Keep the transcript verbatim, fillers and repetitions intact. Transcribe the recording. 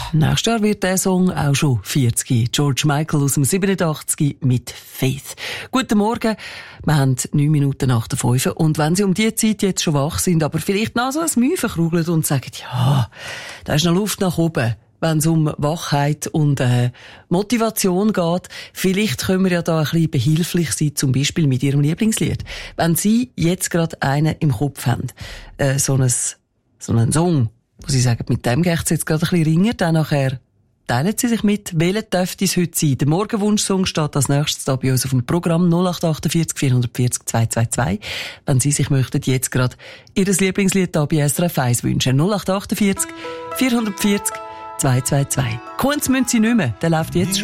Nächstes Jahr wird der Song auch schon vierzig. George Michael aus dem siebenundachtzig mit Faith. Guten Morgen. Wir haben neun Minuten nach der fünf. Und wenn Sie um diese Zeit jetzt schon wach sind, aber vielleicht noch so ein Mühe verkrugelt und sagen, ja, da ist noch Luft nach oben, wenn es um Wachheit und äh, Motivation geht. Vielleicht können wir ja da ein bisschen behilflich sein, zum Beispiel mit Ihrem Lieblingslied. Wenn Sie jetzt gerade einen im Kopf haben, äh, so, ein, so einen Song, wo Sie sagen, mit dem geht es jetzt gerade ein bisschen ringer, dann nachher teilen Sie sich mit, welcher dürfte es heute sein? Der Morgenwunsch-Song steht als nächstes da bei uns auf dem Programm null acht acht vier vier vier vier zwei zwei zwei. Wenn Sie sich möchten, jetzt gerade Ihr Lieblingslied da bei S R F eins wünschen. null acht acht vier vier vier vier zwei zwei zwei. Kunst müssen Sie nicht mehr, der läuft jetzt schon.